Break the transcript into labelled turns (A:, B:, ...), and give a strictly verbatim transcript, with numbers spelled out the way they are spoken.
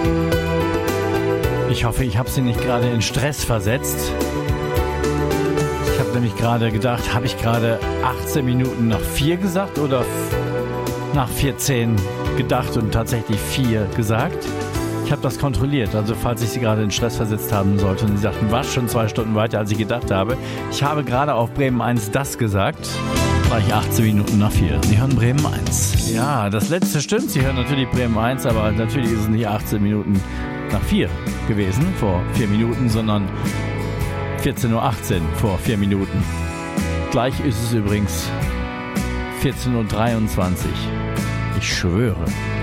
A: Ich hoffe, ich habe Sie nicht gerade in Stress versetzt. Ich habe nämlich gerade gedacht, habe ich gerade achtzehn Minuten nach vier gesagt oder f- nach vierzehn gedacht und tatsächlich vier gesagt? Ich habe das kontrolliert, also falls ich Sie gerade in Stress versetzt haben sollte und Sie sagten, was, schon zwei Stunden weiter, als ich gedacht habe. Ich habe gerade auf Bremen eins das gesagt, war ich achtzehn Minuten nach vier. Sie hören Bremen eins. Ja, das letzte stimmt, Sie hören natürlich Bremen eins, aber natürlich ist es nicht achtzehn Minuten nach vier gewesen, vor vier Minuten, sondern vierzehn Uhr achtzehn vor vier Minuten. Gleich ist es übrigens vierzehn Uhr dreiundzwanzig. Ich schwöre.